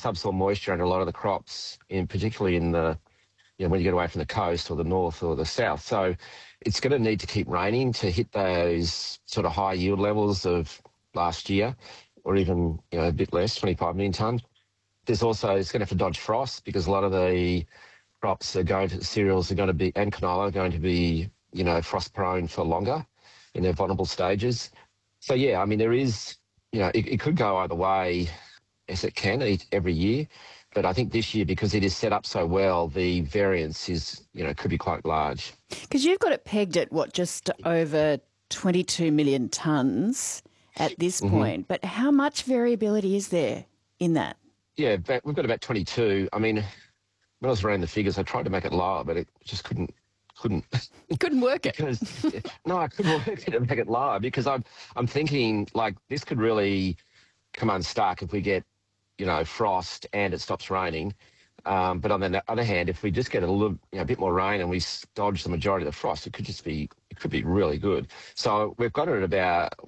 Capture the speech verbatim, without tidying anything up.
subsoil moisture under a lot of the crops, in particularly in the, you know, when you get away from the coast or the north or the south. So it's going to need to keep raining to hit those sort of high yield levels of last year, or even, you know, a bit less, twenty-five million tonnes. There's also, it's going to have to dodge frost because a lot of the crops are going to, cereals are going to be, and canola are going to be, you know, frost prone for longer in their vulnerable stages. So, yeah, I mean, there is, you know, it, it could go either way as it can each, every year. But I think this year, because it is set up so well, the variance is, you know, could be quite large. Because you've got it pegged at, what, just over twenty-two million tonnes at this Mm-hmm. point. But how much variability is there in that? Yeah, but we've got about twenty-two. I mean, when I was running the figures, I tried to make it lower, but it just couldn't, couldn't. Couldn't work it. because, no, I couldn't work it to make it lower because I'm, I'm thinking, like, this could really come unstuck if we get, you know, frost and it stops raining. Um, but on the other hand, if we just get a little, you know, a bit more rain and we dodge the majority of the frost, it could just be, it could be really good. So we've got it at about